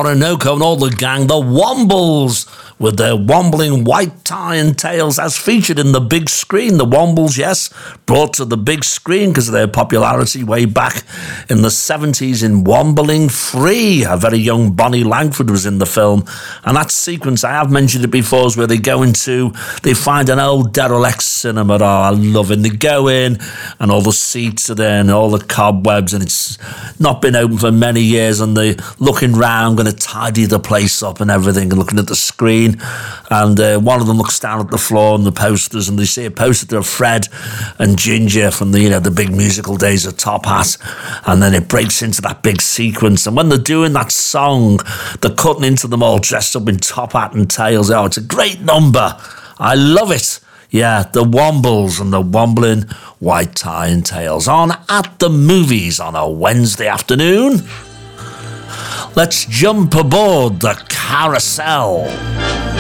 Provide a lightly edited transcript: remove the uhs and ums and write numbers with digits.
Orinoco and all the gang, the Wombles, with their wombling white tie and tails, as featured in the big screen. The Wombles, yes, brought to the big screen because of their popularity way back in the 70s in Wombling Free. A very young Bonnie Langford was in the film. And that sequence, I have mentioned it before, is where they find an old derelict cinema. Oh, I love it. And they go in and all the seats are there and all the cobwebs, and it's not been open for many years, and they're looking round, going to tidy the place up and everything, and looking at the screen. And one of them looks down at the floor and the posters, and they see a poster of Fred and Ginger from the big musical days of Top Hat, and then it breaks into that big sequence. And when they're doing that song, they're cutting into them all dressed up in top hat and tails. Oh, it's a great number. I love it. Yeah, the Wombles and the wombling white tie and tails on at the movies on a Wednesday afternoon. Let's jump aboard the carousel.